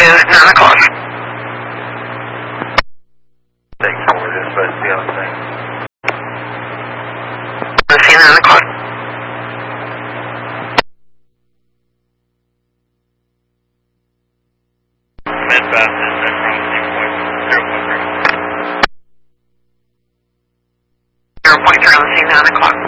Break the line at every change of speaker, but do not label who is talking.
9 o'clock.
Thanks for this, but the other thing.
Let's see 9 o'clock.
Midfast is from 0.0.
0.0, let's see 9 o'clock.